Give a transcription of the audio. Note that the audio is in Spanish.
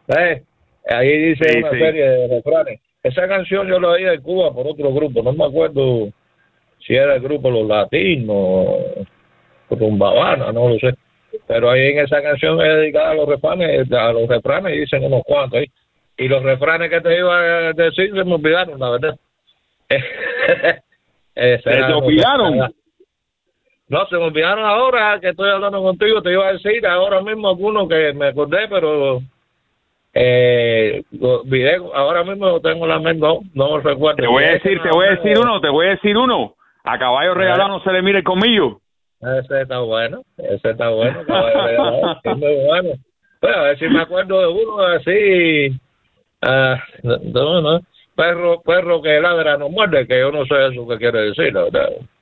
¿Ves? Ahí dice Sí, una sí. serie de refranes. Esa canción yo la oí de Cuba por otro grupo, no me acuerdo si era el grupo Los Latinos o Rumbabana, no lo sé. Pero ahí en esa canción es dedicada a los refranes y dicen unos cuantos ahí. Y los refranes que te iba a decir se me olvidaron, la verdad. ¿Se te No sé, olvidaron? nada. No, se me olvidaron ahora que estoy hablando contigo, te iba a decir ahora mismo algunos que me acordé, pero los videos ahora mismo lo tengo en la mente, no recuerdo. Te voy a decir uno. A caballo regalado no se le mira el colmillo. Ese está bueno, caballo regalado, es muy bueno. Pues a ver si me acuerdo de uno así, no, perro que ladra no muerde, que yo no sé eso que quiere decir, la verdad.